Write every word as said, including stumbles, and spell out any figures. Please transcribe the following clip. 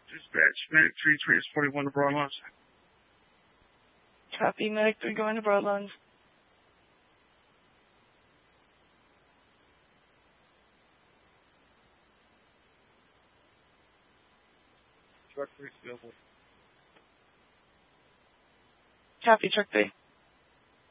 Dispatch, Medic three transporting one to Broadlands. Copy, Medic three going to Broadlands. Truck three available. Copy, truck three.